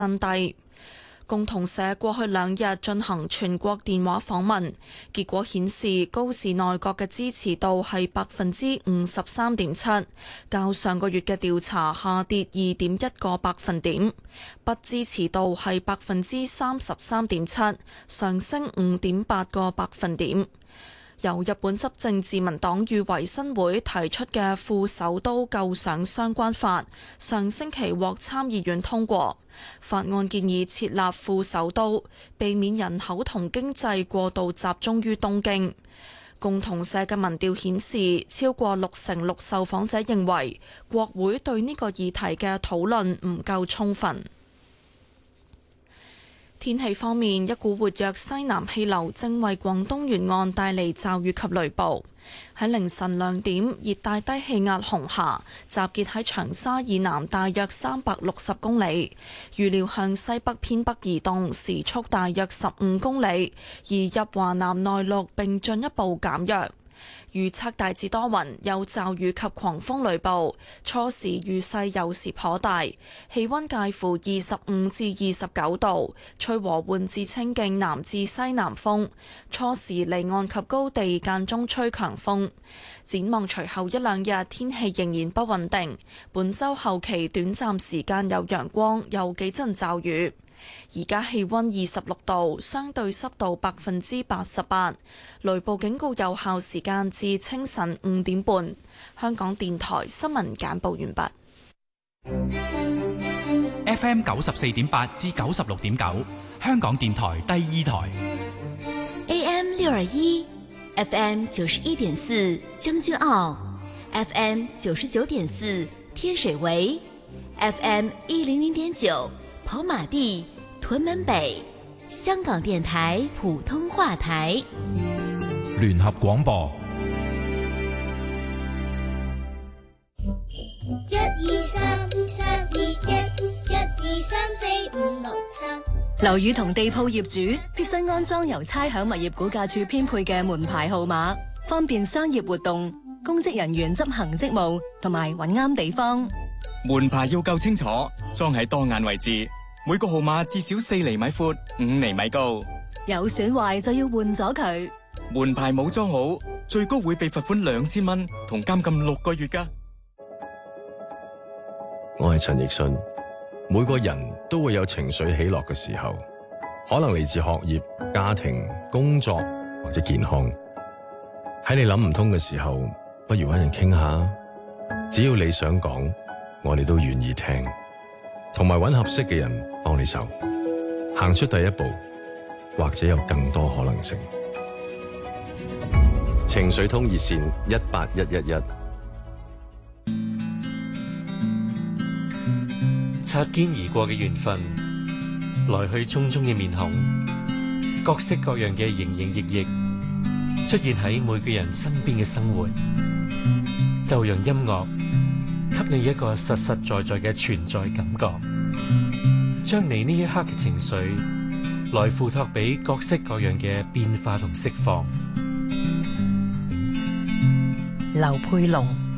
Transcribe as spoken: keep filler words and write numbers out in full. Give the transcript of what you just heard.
新低。共同社過去兩日進行全國電話訪問，結果顯示高市內閣嘅支持度係百分之五十三點七，較上個月嘅調查下跌二點一個百分點。不支持度係百分之三十三點七，上升五點八個百分點。由日本執政自民黨與維新會提出嘅副首都構想相關法，上星期獲參議院通過。法案建議設立副首都，避免人口同經濟過度集中於東京。共同社嘅民調顯示，超過六成六受訪者認為國會對呢個議題嘅討論唔夠充分。天氣方面，一股活躍西南氣流正為廣東沿岸帶嚟驟雨及雷暴。喺凌晨兩點，熱帶低氣壓紅霞集結喺長沙以南大約三百六十公里，預料向西北偏北移動，時速大約十五公里，移入華南內陸並進一步減弱。預測大致多雲，有驟雨及狂風雷暴，初時雨勢有時頗大，氣溫介乎二十五至二十九度，吹和緩至清勁南至西南風，初時離岸及高地間中吹強風。展望隨後一兩日天氣仍然不穩定，本週後期短暫時間有陽光，有幾陣驟雨。而家氣溫二十六度，相對濕度百分之八十八，雷暴警告有效時間至清晨五點半。香港電台新聞簡報完畢。 F M 九十四點八至九十六點九，香港電台第二台。 A M 六二一，F M 九十一點四將軍澳 ，F M 九十九點四天水圍 ，F M 一零零點九。跑馬地、屯門北，香港電台普通話台， 聯合廣播。 一二三三二一，一二三四五六七。 樓宇同地鋪業主必須安裝由差餉物業估價署編配嘅門牌號碼，方便商業活動、公職人員執行職務同埋揾啱地方。 門牌要夠清楚，裝喺當眼位置，每個號碼至少四厘米闊、五厘米高。 有損壞就要換咗佢。 門牌冇裝好，最高會被罰款兩千蚊同監禁六個月㗎。 我係陳奕迅。每個人都會有情緒起落嘅時候，可能嚟自學業、家庭、工作或者健康。喺你諗唔通嘅時候，不如搵人傾下。只要你想講，我哋都願意聽，同埋揾合適嘅人幫你手，行出第一步，或者有更多可能性。情緒通熱線一八一一一。 擦肩而過嘅緣分，來去匆匆嘅面孔，各式各樣嘅營營役役，出現喺每個人身邊嘅生活，就讓音樂給你一個實實在在嘅存在感覺，將你呢一刻嘅情緒來付託俾各式各樣嘅變化同釋放。 劉佩龍。